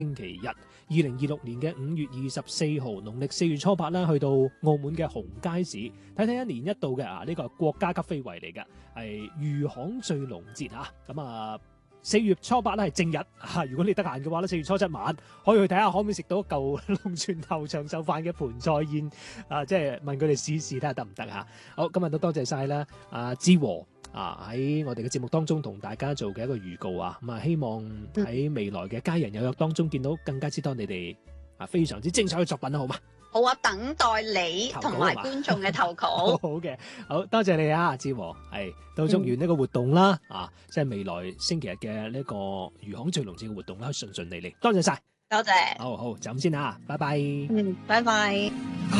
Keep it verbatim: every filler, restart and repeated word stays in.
星期日，二零二六年嘅五月二十四號，農曆四月初八啦，去到澳門嘅紅街市睇睇一年一度嘅啊呢個國家級非遺嚟嘅，係魚行醉龍節啊！咁啊四月初八咧係正日啊，如果你得閒嘅話咧，四月初七晚可以去睇下可唔可以食到一嚿龍泉頭長壽飯嘅盤菜宴啊！即係問佢哋試試睇下得唔得嚇。好，今日都多謝晒啦，阿之和。啊！喺我哋嘅節目當中同大家做嘅一個預告啊，咁啊希望喺未來嘅家人有約當中見到更加之多你哋啊非常之精彩嘅作品啦，好嘛？ 好啊，等待你同埋觀眾嘅投稿。 好好嘅，好多謝你啊，志和，係都祝願呢個活動啦，嗯、啊，即係未來星期日嘅呢個魚行醉龍節嘅活動啦，順順利利。多謝晒， 多謝。 好好就咁先啊，拜拜。 嗯，拜拜。